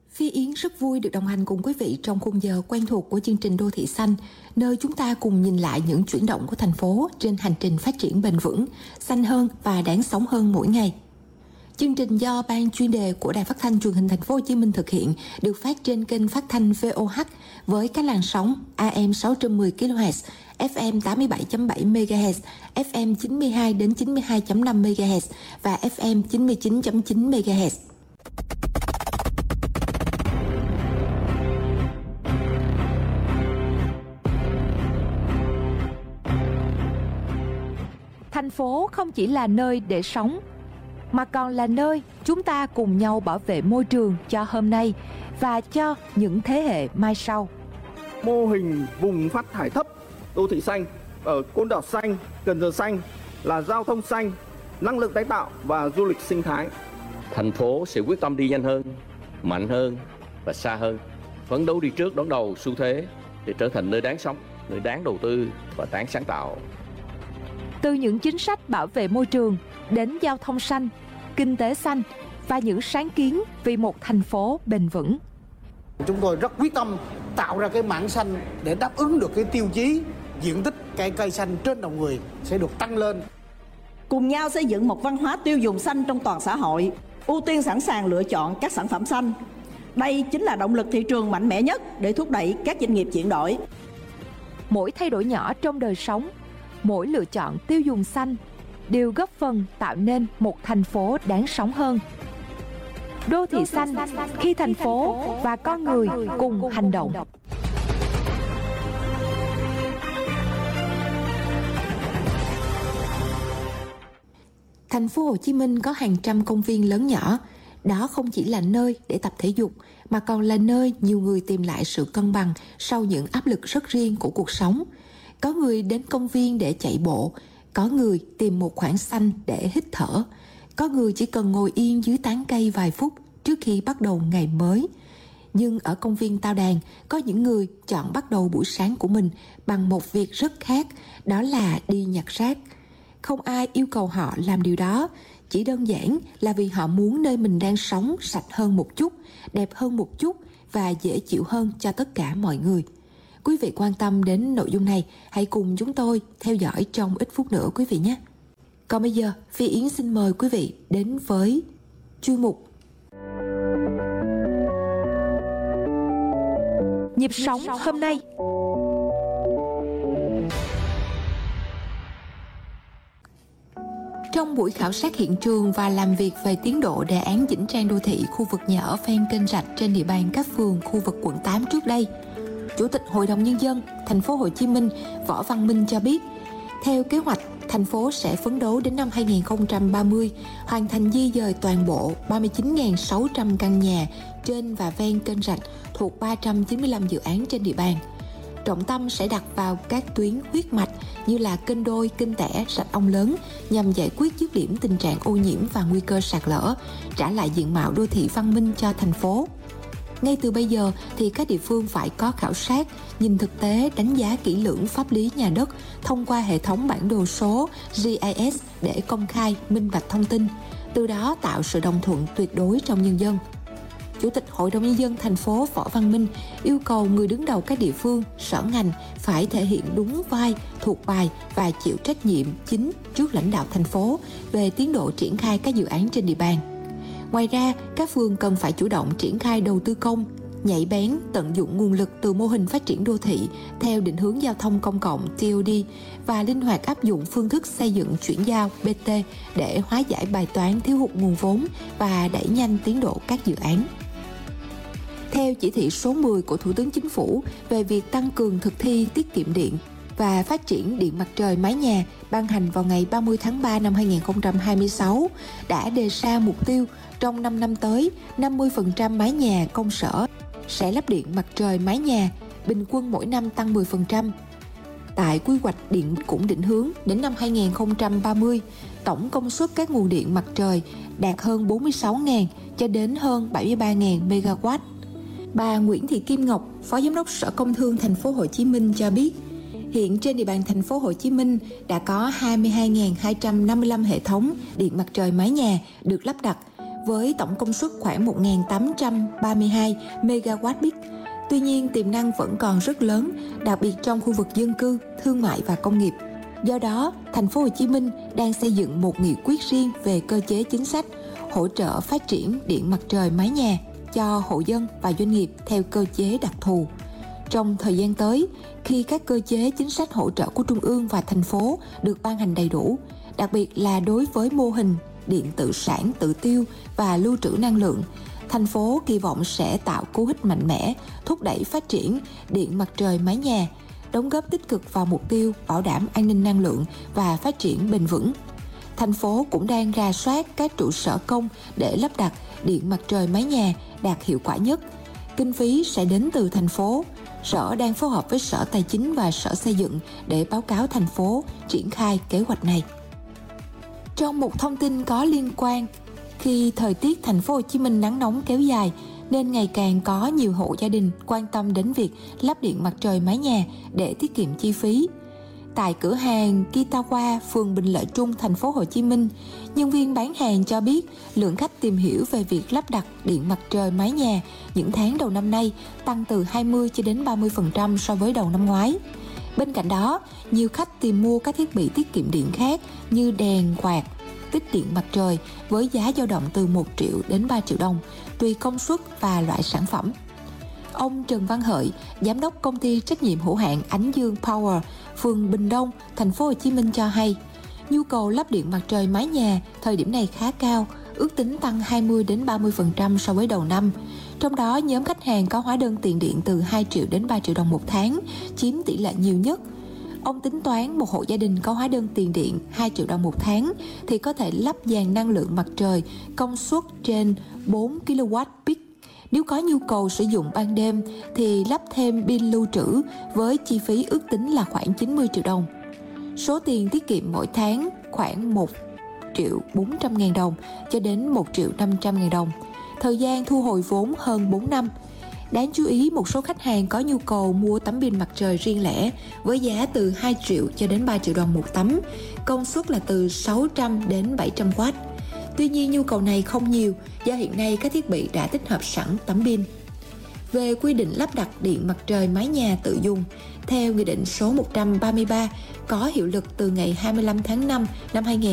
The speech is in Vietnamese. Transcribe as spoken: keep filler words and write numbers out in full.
Phi Yến rất vui được đồng hành cùng quý vị trong khung giờ quen thuộc của chương trình Đô thị xanh, nơi chúng ta cùng nhìn lại những chuyển động của thành phố trên hành trình phát triển bền vững, xanh hơn và đáng sống hơn mỗi ngày. Chương trình do ban chuyên đề của Đài Phát thanh Truyền hình Thành phố Hồ Chí Minh thực hiện, được phát trên kênh phát thanh vê o hát với các làn sóng a em sáu trăm mười ki lô héc, ép em tám mươi bảy phẩy bảy mê ga héc, ép em chín mươi hai đến chín mươi hai phẩy năm mê ga héc và ép em chín mươi chín phẩy chín mê ga héc. Thành phố không chỉ là nơi để sống, mà còn là nơi chúng ta cùng nhau bảo vệ môi trường cho hôm nay và cho những thế hệ mai sau. Mô hình vùng phát thải thấp đô thị xanh ở Côn Đảo xanh, Cần Giờ xanh là giao thông xanh, năng lượng tái tạo và du lịch sinh thái. Thành phố sẽ quyết tâm đi nhanh hơn, mạnh hơn và xa hơn, phấn đấu đi trước đón đầu xu thế để trở thành nơi đáng sống, nơi đáng đầu tư và đáng sáng tạo. Từ những chính sách bảo vệ môi trường đến giao thông xanh, kinh tế xanh và những sáng kiến vì một thành phố bền vững. Chúng tôi rất quyết tâm tạo ra cái mảng xanh để đáp ứng được cái tiêu chí diện tích cây cây xanh trên đầu người sẽ được tăng lên. Cùng nhau xây dựng một văn hóa tiêu dùng xanh trong toàn xã hội, ưu tiên sẵn sàng lựa chọn các sản phẩm xanh. Đây chính là động lực thị trường mạnh mẽ nhất để thúc đẩy các doanh nghiệp chuyển đổi. Mỗi thay đổi nhỏ trong đời sống, mỗi lựa chọn tiêu dùng xanh đều góp phần tạo nên một thành phố đáng sống hơn. Đô thị xanh khi thành phố và con người cùng hành động. Thành phố Hồ Chí Minh có hàng trăm công viên lớn nhỏ. Đó không chỉ là nơi để tập thể dục, mà còn là nơi nhiều người tìm lại sự cân bằng sau những áp lực rất riêng của cuộc sống. Có người đến công viên để chạy bộ, có người tìm một khoảng xanh để hít thở, có người chỉ cần ngồi yên dưới tán cây vài phút trước khi bắt đầu ngày mới. Nhưng ở công viên Tao Đàn, có những người chọn bắt đầu buổi sáng của mình bằng một việc rất khác, đó là đi nhặt rác. Không ai yêu cầu họ làm điều đó, chỉ đơn giản là vì họ muốn nơi mình đang sống sạch hơn một chút, đẹp hơn một chút và dễ chịu hơn cho tất cả mọi người. Quý vị quan tâm đến nội dung này, hãy cùng chúng tôi theo dõi trong ít phút nữa quý vị nhé. Còn bây giờ, Phi Yến xin mời quý vị đến với chuyên mục Nhịp sống hôm nay. Trong buổi khảo sát hiện trường và làm việc về tiến độ đề án chỉnh trang đô thị khu vực nhà ở ven kênh rạch trên địa bàn các phường khu vực quận tám trước đây, Chủ tịch Hội đồng Nhân dân Thành phố Hồ Chí Minh Võ Văn Minh cho biết, theo kế hoạch, thành phố sẽ phấn đấu đến năm hai nghìn không trăm ba mươi hoàn thành di dời toàn bộ ba mươi chín nghìn sáu trăm căn nhà trên và ven kênh rạch thuộc ba trăm chín mươi lăm dự án trên địa bàn. Trọng tâm sẽ đặt vào các tuyến huyết mạch như là kênh Đôi, kênh Tẻ, rạch Ông Lớn nhằm giải quyết dứt điểm tình trạng ô nhiễm và nguy cơ sạt lở, trả lại diện mạo đô thị văn minh cho thành phố. Ngay từ bây giờ thì các địa phương phải có khảo sát, nhìn thực tế, đánh giá kỹ lưỡng pháp lý nhà đất thông qua hệ thống bản đồ số giê i ét để công khai, minh bạch thông tin, từ đó tạo sự đồng thuận tuyệt đối trong nhân dân. Chủ tịch Hội đồng Nhân dân thành phố Võ Văn Minh yêu cầu người đứng đầu các địa phương, sở ngành phải thể hiện đúng vai, thuộc bài và chịu trách nhiệm chính trước lãnh đạo thành phố về tiến độ triển khai các dự án trên địa bàn. Ngoài ra, các phường cần phải chủ động triển khai đầu tư công, nhạy bén, tận dụng nguồn lực từ mô hình phát triển đô thị theo định hướng giao thông công cộng tê ô đê và linh hoạt áp dụng phương thức xây dựng chuyển giao bê tê để hóa giải bài toán thiếu hụt nguồn vốn và đẩy nhanh tiến độ các dự án. Theo chỉ thị số mười của Thủ tướng Chính phủ về việc tăng cường thực thi tiết kiệm điện và phát triển điện mặt trời mái nhà ban hành vào ngày ba mươi tháng ba năm hai nghìn không trăm hai mươi sáu đã đề ra mục tiêu trong năm năm tới, năm mươi phần trăm mái nhà công sở sẽ lắp điện mặt trời mái nhà, bình quân mỗi năm tăng mười phần trăm. Tại quy hoạch điện cũng định hướng đến năm hai nghìn không trăm ba mươi, tổng công suất các nguồn điện mặt trời đạt hơn bốn mươi sáu nghìn cho đến hơn bảy mươi ba nghìn megawatt. Bà Nguyễn Thị Kim Ngọc, Phó Giám đốc Sở Công Thương Thành phố Hồ Chí Minh cho biết, hiện trên địa bàn Thành phố Hồ Chí Minh đã có hai mươi hai nghìn hai trăm năm mươi lăm hệ thống điện mặt trời mái nhà được lắp đặt với tổng công suất khoảng một nghìn tám trăm ba mươi hai mê ga oát peak. Tuy nhiên, tiềm năng vẫn còn rất lớn, đặc biệt trong khu vực dân cư, thương mại và công nghiệp. Do đó, thành phố Hồ Chí Minh đang xây dựng một nghị quyết riêng về cơ chế chính sách hỗ trợ phát triển điện mặt trời mái nhà cho hộ dân và doanh nghiệp theo cơ chế đặc thù. Trong thời gian tới, khi các cơ chế chính sách hỗ trợ của Trung ương và thành phố được ban hành đầy đủ, đặc biệt là đối với mô hình điện tự sản, tự tiêu và lưu trữ năng lượng, thành phố kỳ vọng sẽ tạo cú hích mạnh mẽ, thúc đẩy phát triển điện mặt trời mái nhà, đóng góp tích cực vào mục tiêu bảo đảm an ninh năng lượng và phát triển bền vững. Thành phố cũng đang rà soát các trụ sở công để lắp đặt điện mặt trời mái nhà đạt hiệu quả nhất. Kinh phí sẽ đến từ thành phố. Sở đang phối hợp với Sở Tài chính và Sở Xây dựng để báo cáo thành phố triển khai kế hoạch này. Trong một thông tin có liên quan, khi thời tiết thành phố Hồ Chí Minh nắng nóng kéo dài nên ngày càng có nhiều hộ gia đình quan tâm đến việc lắp điện mặt trời mái nhà để tiết kiệm chi phí. Tại cửa hàng Kitawa, phường Bình Lợi Trung, thành phố Hồ Chí Minh, nhân viên bán hàng cho biết lượng khách tìm hiểu về việc lắp đặt điện mặt trời mái nhà những tháng đầu năm nay tăng từ hai mươi cho đến ba mươi phần trăm so với đầu năm ngoái. Bên cạnh đó, nhiều khách tìm mua các thiết bị tiết kiệm điện khác như đèn, quạt, tích điện mặt trời với giá dao động từ một triệu đến ba triệu đồng, tùy công suất và loại sản phẩm. Ông Trần Văn Hợi, giám đốc công ty trách nhiệm hữu hạn Ánh Dương Power, phường Bình Đông, thành phố Hồ Chí Minh cho hay, nhu cầu lắp điện mặt trời mái nhà thời điểm này khá cao, ước tính tăng hai mươi đến ba mươi phần trăm so với đầu năm. Trong đó, nhóm khách hàng có hóa đơn tiền điện từ hai triệu đến ba triệu đồng một tháng, chiếm tỷ lệ nhiều nhất. Ông tính toán một hộ gia đình có hóa đơn tiền điện hai triệu đồng một tháng thì có thể lắp dàn năng lượng mặt trời công suất trên bốn ki lô oát peak. Nếu có nhu cầu sử dụng ban đêm thì lắp thêm pin lưu trữ với chi phí ước tính là khoảng chín mươi triệu đồng. Số tiền tiết kiệm mỗi tháng khoảng một triệu bốn trăm ngàn đồng cho đến một triệu năm trăm ngàn đồng. Thời gian thu hồi vốn hơn bốn năm. Đáng chú ý, một số khách hàng có nhu cầu mua tấm pin mặt trời riêng lẻ với giá từ hai triệu cho đến ba triệu đồng một tấm, công suất là từ sáu trăm đến bảy trăm oát. Tuy nhiên, nhu cầu này không nhiều do hiện nay các thiết bị đã tích hợp sẵn tấm pin. Về quy định lắp đặt điện mặt trời mái nhà tự dùng, theo Nghị định số một trăm ba mươi ba có hiệu lực từ ngày hai mươi lăm tháng năm năm hai nghìn